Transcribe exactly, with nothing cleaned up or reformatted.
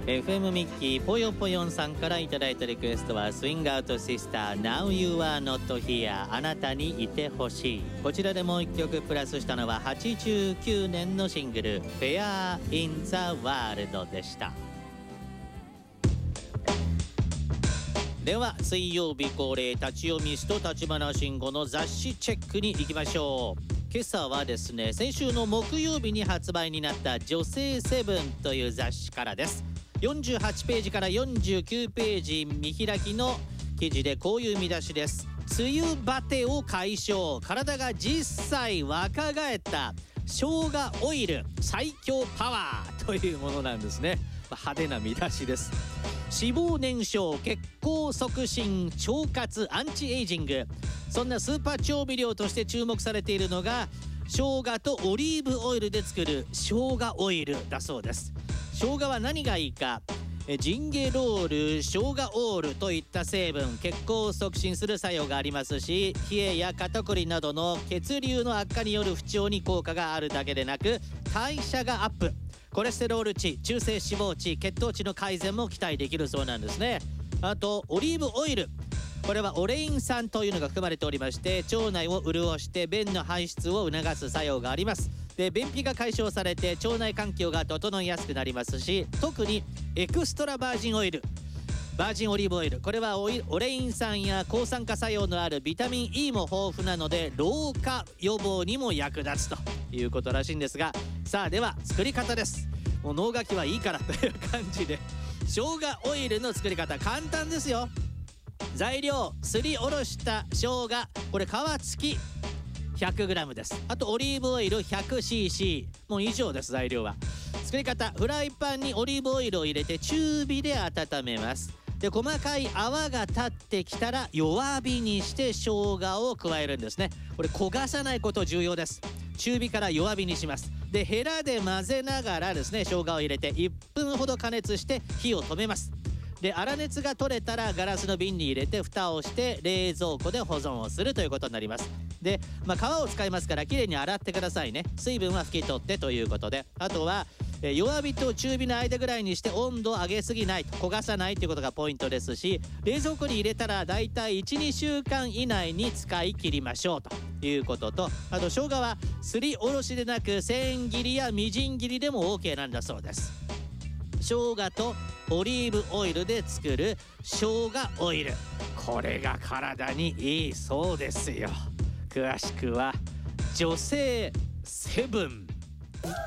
エフエム ミッキーぽよぽよんさんからいただいたリクエストはスイングアウトシスター Now You Are Not Here あなたにいてほしい。こちらでもう一曲プラスしたのははちじゅうきゅうねんのシングル Fair in the World でした。では水曜日恒例立ち読みスト立花慎吾の雑誌チェックに行きましょう。今朝はですね、先週の木曜日に発売になった女性セブンという雑誌からです。よんじゅうはちページからよんじゅうきゅうページ見開きの記事でこういう見出しです。梅雨バテを解消、体がじゅっさい若返った生姜オイル最強パワーというものなんですね。派手な見出しです。脂肪燃焼、血行促進、腸活、アンチエイジング、そんなスーパー調味料として注目されているのが生姜とオリーブオイルで作る生姜オイルだそうです。生姜は何がいいか、ジンゲロール、生姜オールといった成分、血行を促進する作用がありますし、冷えや肩こりなどの血流の悪化による不調に効果があるだけでなく、代謝がアップ、コレステロール値、中性脂肪値、血糖値の改善も期待できるそうなんですね。あとオリーブオイル、これはオレイン酸というのが含まれておりまして、腸内を潤して便の排出を促す作用があります。で、便秘が解消されて腸内環境が整いやすくなりますし、特にエクストラバージンオイル、バージンオリーブオイル、これはオイオレイン酸や抗酸化作用のあるビタミン E も豊富なので老化予防にも役立つということらしいんですが、さあでは作り方です。もう脳書きはいいからという感じで、生姜オイルの作り方簡単ですよ。材料、すりおろした生姜、これ皮付き ひゃくグラム です。あとオリーブオイル ひゃくシーシー、 もう以上です。材料は。作り方、フライパンにオリーブオイルを入れて中火で温めます。で、細かい泡が立ってきたら弱火にして生姜を加えるんですね。これ焦がさないこと重要です。中火から弱火にします。で、ヘラで混ぜながらですね、生姜を入れていっぷんほど加熱して火を止めます。で、粗熱が取れたらガラスの瓶に入れて蓋をして冷蔵庫で保存をするということになります。で、まあ、皮を使いますからきれいに洗ってくださいね。水分は拭き取ってということで、あとはえ弱火と中火の間ぐらいにして温度を上げすぎないと、焦がさないということがポイントですし、冷蔵庫に入れたらだいたい いちにしゅうかん以内に使い切りましょうということと、あと生姜はすりおろしでなく千切りやみじん切りでも OK なんだそうです。生姜とオリーブオイルで作る生姜オイル、これが体にいいそうですよ。詳しくは女性セブン。